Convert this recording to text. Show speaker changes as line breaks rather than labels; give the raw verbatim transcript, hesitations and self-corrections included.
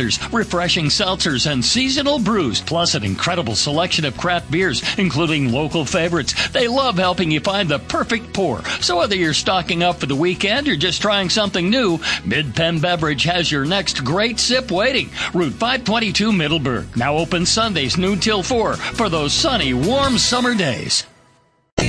refreshing seltzers, and seasonal brews, plus an incredible selection of craft beers, including local favorites. They love helping you find the perfect pour. So whether you're stocking up for the weekend or just trying something new, Mid-Penn Beverage has your next great sip waiting. Route five twenty-two Middleburg. Now open Sundays noon till four for those sunny, warm summer days.